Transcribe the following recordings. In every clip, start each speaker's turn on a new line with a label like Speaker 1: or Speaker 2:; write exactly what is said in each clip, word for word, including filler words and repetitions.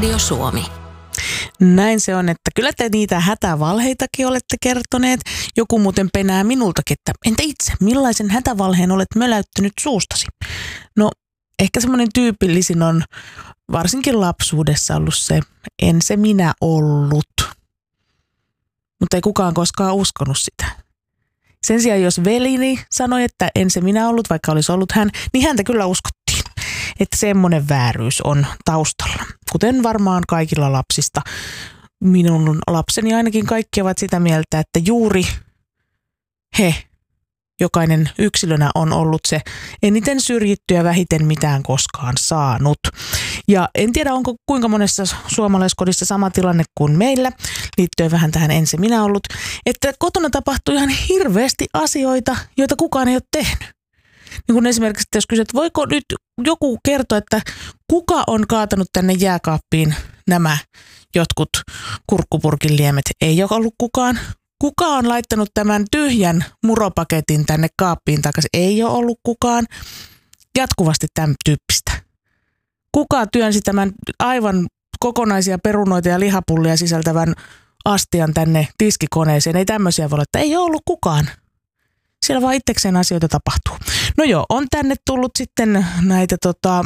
Speaker 1: Radio Suomi.
Speaker 2: Näin se on, että kyllä te niitä hätävalheitakin olette kertoneet. Joku muuten penää minultakin, että entä itse, millaisen hätävalheen olet möläyttänyt suustasi? No, ehkä semmoinen tyypillisin on varsinkin lapsuudessa ollut se, en se minä ollut. Mutta ei kukaan koskaan uskonut sitä. Sen sijaan, jos velini sanoi, että en se minä ollut, vaikka olisi ollut hän, niin häntä kyllä uskottiin. Että semmoinen vääryys on taustalla. Kuten varmaan kaikilla lapsista. Minun lapseni ainakin kaikki ovat sitä mieltä, että juuri he, jokainen yksilönä on ollut se eniten syrjitty ja vähiten mitään koskaan saanut. Ja en tiedä, onko kuinka monessa suomalaiskodissa sama tilanne kuin meillä, liittyen vähän tähän en se minä ollut, että kotona tapahtuu ihan hirveästi asioita, joita kukaan ei ole tehnyt. Niin kun esimerkiksi, jos kysyt, voiko nyt joku kertoa, että kuka on kaatanut tänne jääkaappiin nämä jotkut kurkkupurkin liemet? Ei ole ollut kukaan. Kuka on laittanut tämän tyhjän muropaketin tänne kaappiin takaisin? Ei ole ollut kukaan. Jatkuvasti tämän tyyppistä. Kuka työnsi tämän aivan kokonaisia perunoita ja lihapullia sisältävän astian tänne tiskikoneeseen? Ei tämmöisiä voi olla, että ei ole ollut kukaan. Siellä vaan itsekseen asioita tapahtuu. No joo, on tänne tullut sitten näitä tota,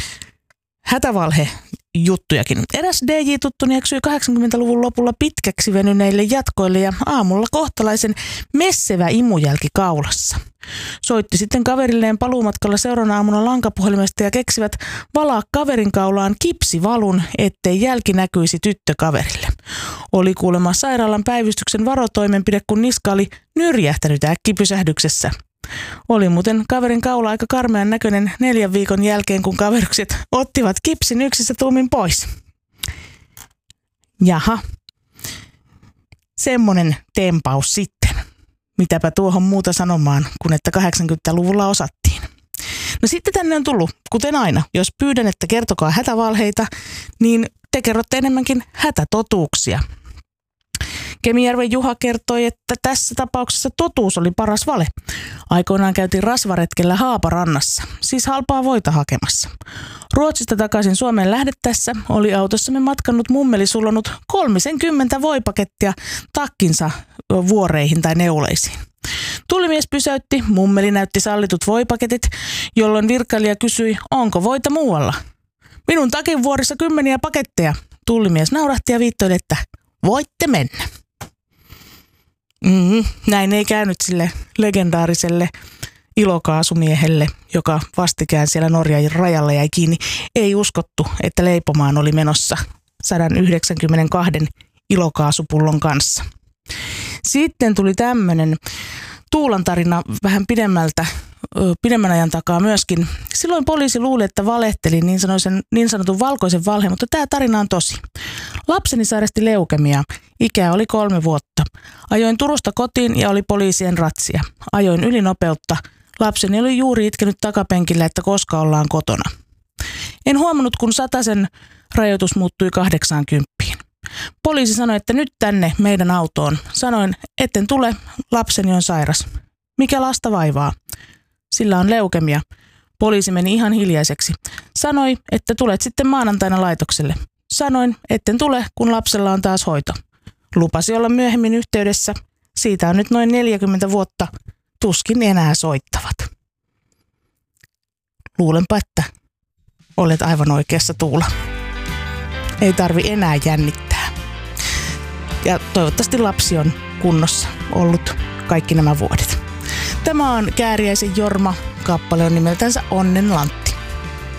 Speaker 2: hätävalhejuttujakin. Eräs D J-tuttuni eksyi kahdeksankymmentäluvun lopulla pitkäksi venyneille jatkoille ja aamulla kohtalaisen messevä imujälki kaulassa. Soitti sitten kaverilleen paluumatkalla seuraavana aamuna lankapuhelimesta ja keksivät valaa kaverin kaulaan kipsivalun, ettei jälki näkyisi tyttökaverille. Oli kuulemma sairaalan päivystyksen varotoimenpide, kun niska oli nyrjähtänyt äkkipysähdyksessä. Oli muuten kaverin kaula aika karmean näköinen neljän viikon jälkeen, kun kaverukset ottivat kipsin yksissä tuumin pois. Jaha, semmonen tempaus sitten. Mitäpä tuohon muuta sanomaan, kun että kahdeksankymmentäluvulla osattiin. No sitten tänne on tullut, kuten aina, jos pyydän, että kertokaa hätävalheita, niin te kerrotte enemmänkin hätätotuuksia. Kemijärven Juha kertoi, että tässä tapauksessa totuus oli paras vale. Aikoinaan käytiin rasvaretkellä Haaparannassa, siis halpaa voita hakemassa. Ruotsista takaisin Suomeen lähdettäessä oli autossamme matkannut mummeli sullonut kolmisenkymmentä voipakettia takkinsa vuoreihin tai neuleisiin. Tullimies pysäytti, mummeli näytti sallitut voipaketit, jolloin virkailija kysyi, onko voita muualla. Minun takin vuorissa kymmeniä paketteja. Tullimies naurahti ja viittoi, että voitte mennä. Mm, näin ei käynyt sille legendaariselle ilokaasumiehelle, joka vastikään siellä Norjan rajalla jäi kiinni. Ei uskottu, että leipomaan oli menossa sata yhdeksänkymmentäkaksi ilokaasupullon kanssa. Sitten tuli tämmöinen Tuulan tarina vähän pidemmältä, pidemmän ajan takaa myöskin. Silloin poliisi luuli, että valehteli niin, sanoisen, niin sanotun valkoisen valheen, mutta tämä tarina on tosi. Lapseni sairasti leukemiaa. Ikä oli kolme vuotta. Ajoin Turusta kotiin ja oli poliisien ratsia. Ajoin ylinopeutta. Lapseni oli juuri itkenyt takapenkillä, että koska ollaan kotona. En huomannut, kun satasen rajoitus muuttui kahdeksaankymppiin. Poliisi sanoi, että nyt tänne meidän autoon. Sanoin, etten tule, lapseni on sairas. Mikä lasta vaivaa? Sillä on leukemia. Poliisi meni ihan hiljaiseksi. Sanoi, että tulet sitten maanantaina laitokselle. Sanoin, etten tule, kun lapsella on taas hoito. Lupasi olla myöhemmin yhteydessä. Siitä on nyt noin neljäkymmentä vuotta. Tuskin enää soittavat. Luulenpa, että olet aivan oikeassa, Tuula. Ei tarvi enää jännittää. Ja toivottavasti lapsi on kunnossa ollut kaikki nämä vuodet. Tämä on Kääriäisen Jorma. Kappale on nimeltänsä Onnenlantti.